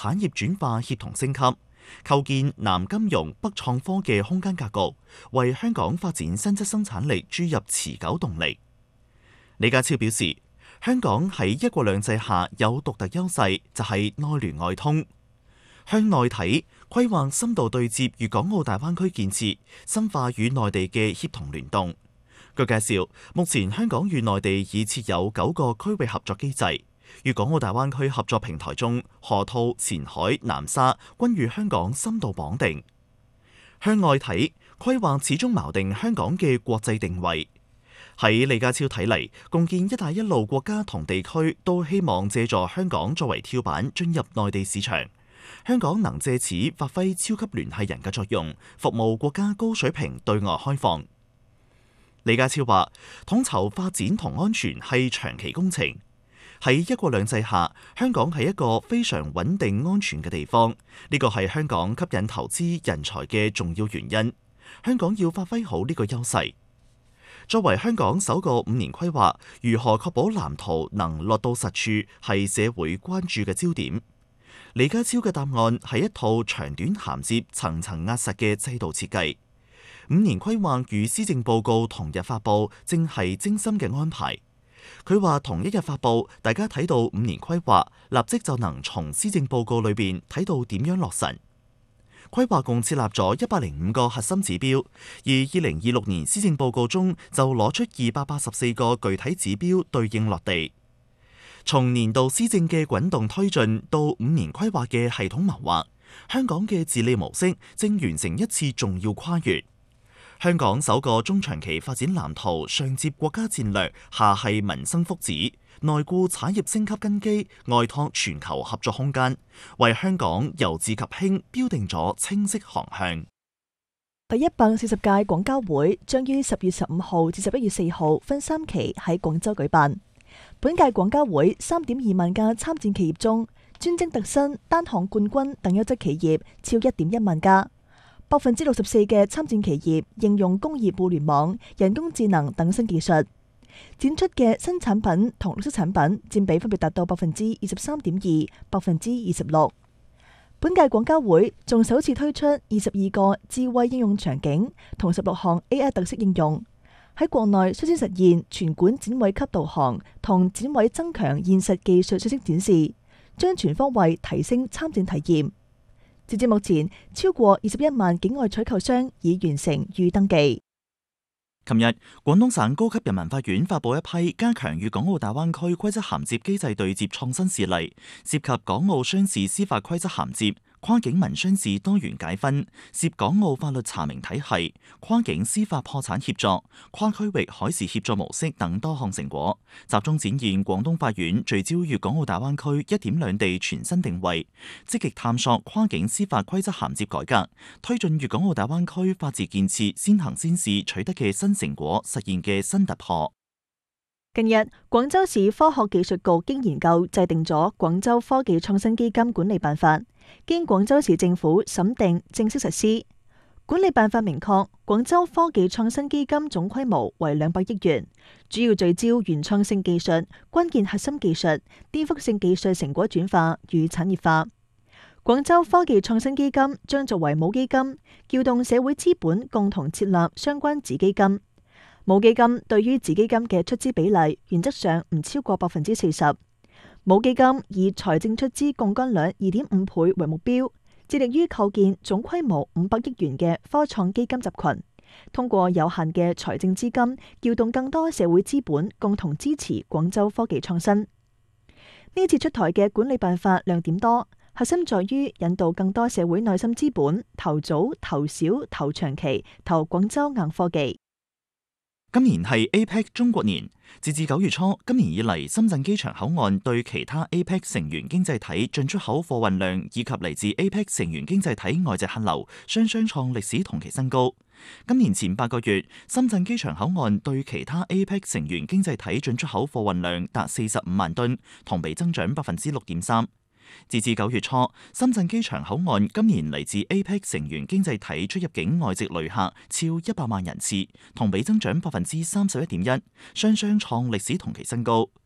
產業轉化協同升級，構建南金融北創科嘅空間格局，為香港發展新質生產力注入持久動力。李家超表示，香港喺一國兩制下有獨特優勢，就係內聯外通。向內睇，規劃深度對接粵港澳大灣區建設，深化與內地嘅協同聯動。據介紹，目前香港與內地已設有9個區域合作機制，粵港澳大灣區合作平台中，河套、前海、南沙均與香港深度綁定。向外睇，規劃始終錨定香港嘅國際定位。喺李家超睇嚟，共建一帶一路國家同地區都希望借助香港作為跳板進入內地市場。香港能借此發揮超級聯繫人嘅作用，服務國家高水平對外開放。李家超話，統籌發展同安全係長期工程。喺一國兩制下，香港係一個非常穩定安全嘅地方，呢個係香港吸引投資人才嘅重要原因。香港要發揮好呢個優勢。作為香港首個5年規劃，如何確保藍圖能落到實處，係社會關注嘅焦點。李家超嘅答案係一套長短銜接、層層壓實嘅制度設計。5年規劃與施政報告同日發佈，正係精心嘅安排。佢話同一日發佈，大家睇到5年規劃，立即就能從施政報告裏邊睇到點樣落實。規劃共設立咗105個核心指標，而2026年施政報告中就攞出284個具體指標對應落地。從年度施政嘅滾動推進到5年規劃嘅系統謀劃，香港嘅治理模式正完成一次重要跨越。香港首個中長期發展藍圖上接國家戰略，下係民生福祉，內固產業升級根基，外拓全球合作空間，為香港由治及興標定咗清晰航向。 第140屆廣交會將於10月15號至11月4號分3期喺廣州舉辦。本屆廣交會3.2萬家參戰企業中，專精特新、單項冠軍等優質企業超1.1萬家。64%嘅參戰企業應用工業互聯網、人工智能等新技術，展出嘅新產品同綠色產品佔比分別達到23.2%、26%。本屆廣交會仲首次推出22個智慧應用場景同16項 AI 特色應用，喺國內率先實現全館展位級導航同展位增強現實技術率先展示，將全方位提升參戰體驗。截至目前，超過21萬境外採購商已完成預登記。 琴日，廣東省高級人民法院發布一批加強與港澳大灣區規則銜接機制對接創新事例，涉及港澳商事司法規則銜接、跨境民商事多元解分、涉港澳法律查明體系、跨境司法破產協作、跨區域海事協作模式等多項成果，集中展現廣東法院聚焦粵港澳大灣區一點兩地全新定位，積極探索跨境司法規則銜接改革，推進粵港澳大灣區法治建設先行先試取得嘅新成果實現嘅新突破。 近日，廣州市科學技術局經研究制定咗廣州科技創新基金管理辦法，經廣州市政府審定正式實施。管理辦法明確，廣州科技創新基金總規模為200億元，主要聚焦原創性技術、關鍵核心技術、顛覆性技術成果轉化與產業化。廣州科技創新基金將作為母基金，撬動社會資本共同設立相關子基金。母基金對於子基金嘅出資比例原則上唔超過40%。母基金以財政出資槓桿率2.5倍為目標，致力於構建總規模500億元嘅科創基金集群，通過有限嘅財政資金，撬動更多社會資本，共同支持廣州科技創新。呢次出台嘅管理辦法亮點多，核心在於引導更多社會內心資本投早、投小、投長期投廣州硬科技。 今年係 APEC 中國年，截至9月初，今年以嚟深圳機場口岸對其他 APEC 成員經濟體進出口貨運量以及嚟自 APEC 成員經濟體外籍客流雙雙創歷史同期新高。今年前8個月，深圳機場口岸對其他 APEC 成員經濟體進出口貨運量達45萬噸，同比增長6.3%。截至9月初，深圳機場口岸今年嚟自 APEC 成員經濟體出入境外籍旅客超100萬人次，同比增長31.1%，雙雙創歷史同期新高。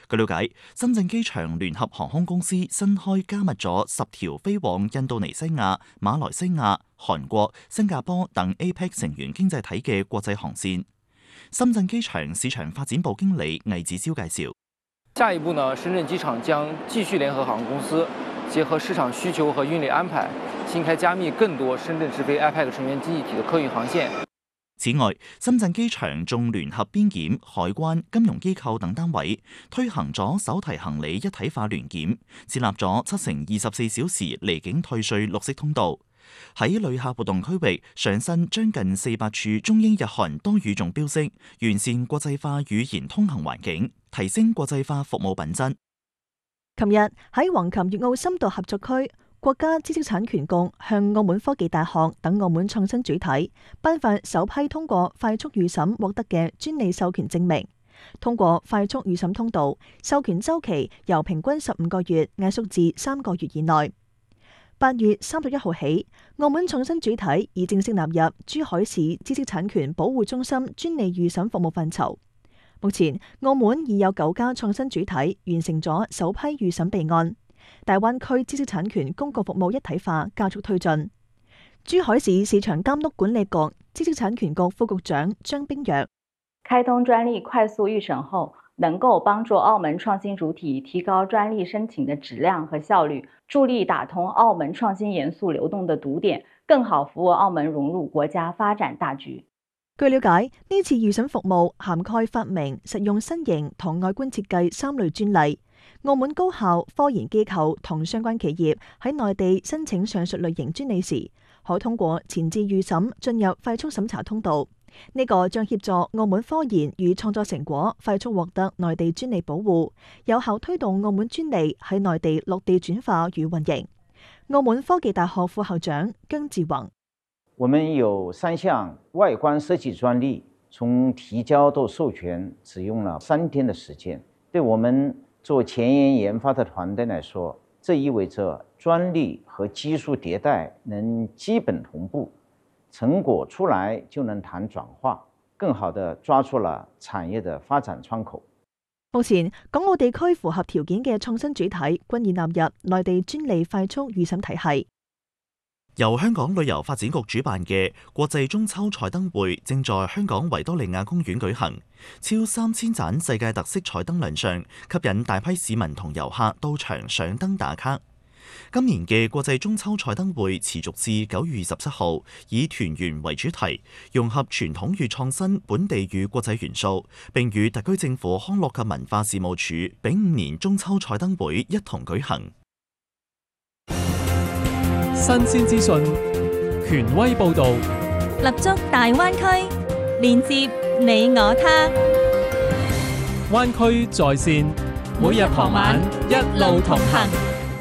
據了解，深圳機場聯合航空公司新開加密咗10條飛往印度尼西亞、馬來西亞、韓國、新加坡等 APEC 成員經濟體嘅國際航線。深圳機場市場發展部經理魏子超介紹， 下一步呢，深圳機場將繼續聯合航空公司，結合市場需求和運力安排，新開加密更多深圳直飛 APEC 成員經濟體嘅客運航線。 此外，深圳機場仲聯合邊檢、海關、金融機構等單位，推行咗手提行李一體化聯檢，設立咗7x24小時離境退稅綠色通道。喺旅客活動區域上新將近400處中英日韓多語種標識，完善國際化語言通行環境，提升國際化服務品質。 琴日喺橫琴粵澳深度合作區，國家知識產權局向澳門科技大學等澳門創新主體頒發首批通過快速預審獲得嘅專利授權證明。通過快速預審通道，授權週期由平均15個月壓縮至3個月以內。8月31號起，澳門創新主體已正式納入珠海市知識產權保護中心專利預審服務範疇。目前，澳門已有9家創新主體完成咗首批預審備案。大灣區知識產權公共服務一體化加速推進。珠海市市場監督管理局知識產權局副局長張冰若： 開通專利快速預審後，能夠幫助澳門創新主體提高專利申請的質量和效率，助力打通澳門創新元素流動的堵點，更好服務澳門融入國家發展大局。 據了解，呢次預審服務涵蓋發明、實用新型同外觀設計3類專利。澳門高校、科研機構同相關企業喺內地申請上述類型專利時，可通過前置預審進入快速審查通道。呢個將協助澳門科研與創作成果快速獲得內地專利保護，有效推動澳門專利喺內地落地轉化與運營。澳門科技大學副校長姜志宏： 我們有3項外觀設計專利，從提交到授權只用了3天的時間。對我們做前沿研發的團隊來說，這意味着專利和技術迭代能基本同步，成果出來就能談轉化，更好地抓住了產業的發展窗口。 目前，港澳地區符合條件嘅創新主體均已納入內地專利快速預審體系。 由香港旅遊發展局主辦嘅國際中秋彩燈會正在香港維多利亞公園舉行，超3000盞世界特色彩燈亮相，吸引大批市民同遊客到場上燈打卡。今年嘅國際中秋彩燈會持續至9月27號，以團圓為主題，融合傳統與創新、本地與國際元素，並與特區政府康樂及文化事務署丙午年中秋彩燈會一同舉行。 新鮮資訊，權威報導， 立足大灣區，連接你我他。 灣區在線，每日傍晚一路同行。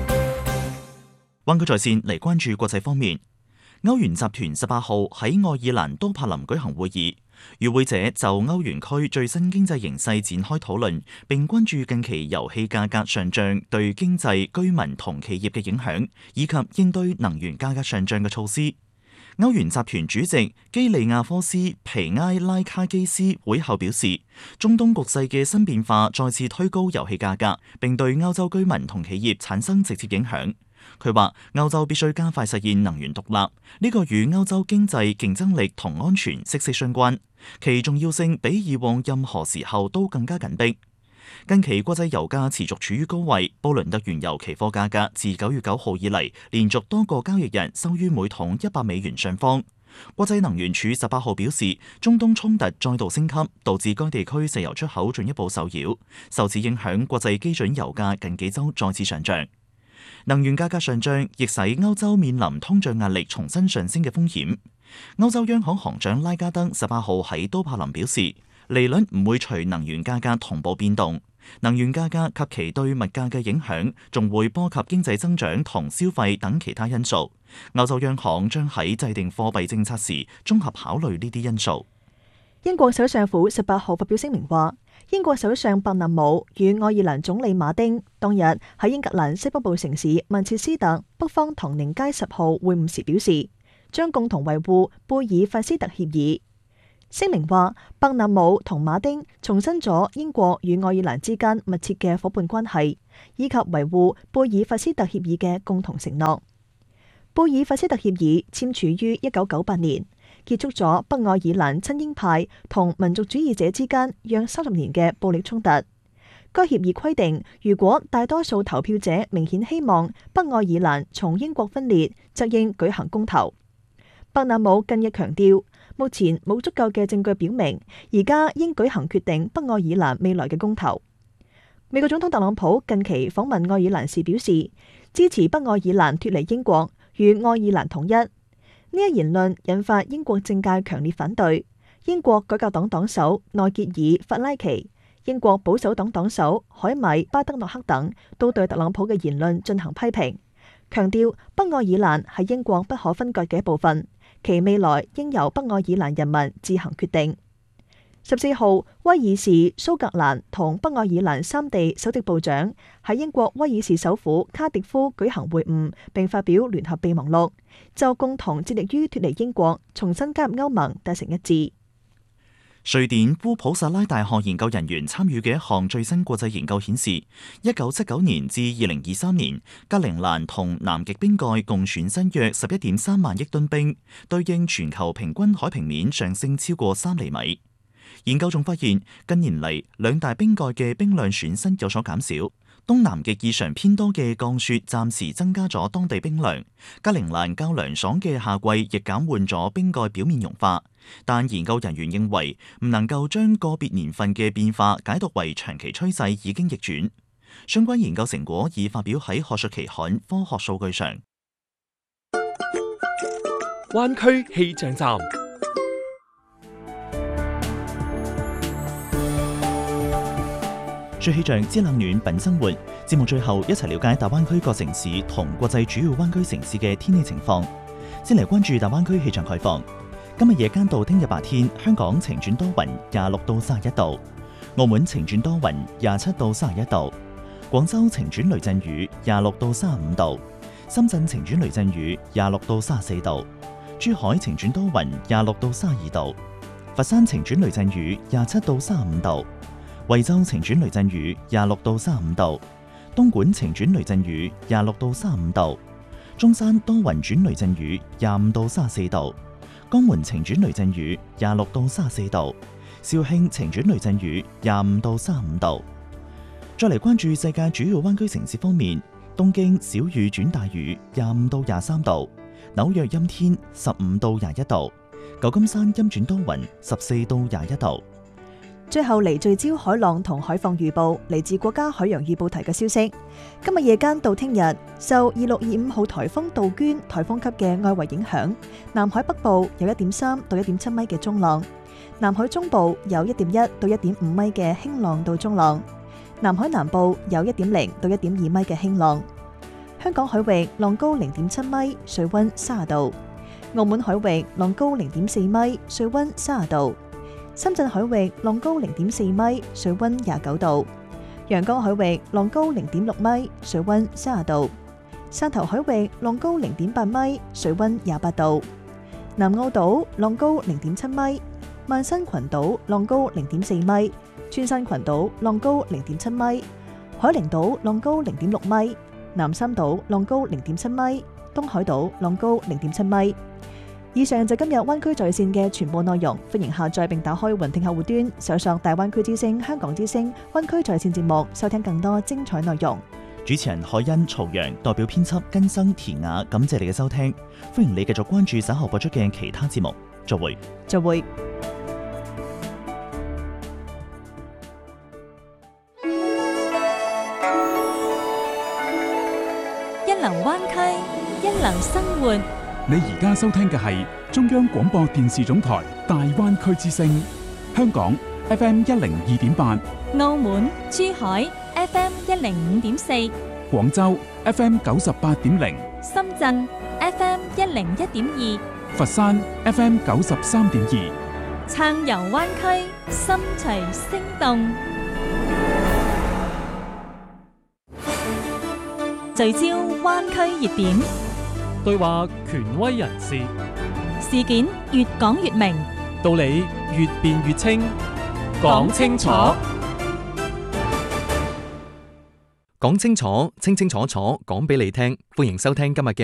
灣區在線嚟關注國際方面，歐元集團18號喺愛爾蘭都柏林舉行會議，與會者就歐元區最新經濟形勢展開討論，並關注近期油氣價格上漲對經濟、居民同企業嘅影響，以及應對能源價格上漲嘅措施。歐元集團主席基利亞科斯皮埃拉卡基斯會後表示，中東局勢嘅新變化再次推高油氣價格，並對歐洲居民同企業產生直接影響。佢話歐洲必須加快實現能源獨立，呢個與歐洲經濟競爭力同安全息息相關，其重要性比以往任何時候都更加緊迫。近期國際油價持續處於高位，布倫特原油期貨價格自9月9號以嚟連續多個交易日收於每桶$100上方。國際能源署18號表示，中東衝突再度升級，導致該地區石油出口進一步受擾，受此影響，國際基準油價近幾週再次上漲。能源價格上漲亦使歐洲面臨通脹壓力重新上升嘅風險。歐洲央行行長拉加德18號喺都柏林表示，利率唔會隨能源價格同步變動，能源價格及其對物價嘅影響仲會波及經濟增長同消費等其他因素。歐洲央行將喺制定貨幣政策時綜合考慮呢啲因素。 英國首相府18號發表聲明話，英國首相伯南姆與愛爾蘭總理馬丁當日喺英格蘭西北部城市曼徹斯特北方唐寧街10號會晤時表示，將共同維護貝爾法斯特協議。 聲明話，伯納姆同馬丁重申咗英國與愛爾蘭之間密切嘅伙伴關係，以及維護貝爾法斯特協議嘅共同承諾。貝爾法斯特協議簽署於1998年，結束咗北愛爾蘭親英派同民族主義者之間約30年嘅暴力衝突。該協議規定，如果大多數投票者明顯希望北愛爾蘭從英國分裂，則應舉行公投。伯納姆近日強調，目前冇足夠嘅證據表明而家應舉行決定北愛爾蘭未來嘅公投。美國總統特朗普近期訪問愛爾蘭時表示，支持北愛爾蘭脫離英國與愛爾蘭統一。呢一言論引發英國政界強烈反對。英國改革黨黨首內傑爾·法拉奇、英國保守黨黨首海米·巴德諾克等都對特朗普嘅言論進行批評，強調北愛爾蘭係英國不可分割嘅一部分，其未來應由北愛爾蘭人民自行決定。14號，威爾士、蘇格蘭同北愛爾蘭三地首席部長喺英國威爾士首府卡迪夫舉行會晤，並發表聯合備忘錄，就共同致力於脫離英國、重新加入歐盟達成一致。 瑞典烏普薩拉大學研究人員參與嘅一項最新國際研究顯示，1979年至2023年，格陵蘭同南極冰蓋共損失約11.3萬億噸冰，對應全球平均海平面上升超過3厘米。研究仲發現，近年嚟兩大冰蓋嘅冰量損失有所減少。東南極異常偏多嘅降雪暫時增加咗當地冰量，格陵蘭較涼爽嘅夏季亦減緩咗冰蓋表面融化。但研究人員認為唔能夠將個別年份嘅變化解讀為長期趨勢已經逆轉。相關研究成果已發表喺學術期刊《科學數據》上。 灣區氣象站。 最氣象知冷暖品生活節目最後一齊了解大灣區各城市同國際主要灣區城市嘅天氣情況。先嚟關注大灣區氣象概況。今日夜間到聽日白天，香港晴轉多雲，26到31度；澳門晴轉多雲，27到31度；廣州晴轉雷陣雨，26到35度；深圳晴轉雷陣雨，26到34度；珠海晴轉多雲，26到32度；佛山晴轉雷陣雨，27到35度；惠州晴轉雷陣雨，26到35度；東莞晴轉雷陣雨，26到35度；中山多雲轉雷陣雨，25到34度；江門晴轉雷陣雨，26到34度；肇慶晴轉雷陣雨，25到35度。再嚟關注世界主要灣區城市方面，東京小雨轉大雨，25到23度；紐約陰天，15到21度；舊金山陰轉多雲，14到21度。 最後嚟聚焦海浪同海況預報，嚟自國家海洋預報台嘅消息。今日夜間到聽日，受2625號颱風杜鵑颱風級嘅外圍影響，南海北部有1.3到1.7米嘅中浪，南海中部有1.1到1.5米嘅輕浪到中浪，南海南部有1.0到1.2米嘅輕浪。香港海域浪高0.7米，水溫30度；澳門海域浪高0.4米，水溫30度。深圳海域浪高0.4米，水溫29度；陽江海域浪高0.6米，水溫30度；汕頭海域浪高0.8米，水溫28度；南澳島浪高0.7米，萬新群島浪高0.4米，穿山群島浪高0.7米，海陵島浪高0.6米，南三島浪高0.7米，東海島浪高0.7米。以上就今日灣區在線嘅全部內容，歡迎下載並打開雲聽客戶端，搜索大灣區之聲、香港之聲、灣區在線節目，收聽更多精彩內容。 主持人海欣、曹陽代表編輯根生、田雅，感謝你嘅收聽，歡迎你繼續關注稍後播出嘅其他節目，再會。 再會。 一流灣區，一流生活。 你而家收聽嘅係中央廣播電視總台大灣區之聲，香港 FM 102.8， 澳門、珠海 FM 105.4， 廣州 FM 98.0， 深圳 FM 101.2， 佛山 FM 93.2， 撐遊灣區，心隨聲動，聚焦灣區熱點。 對話權威人士， 事件越講越明， 道理越辯越清，講清楚， 講清楚，清清楚楚講俾你聽。歡迎收聽今日嘅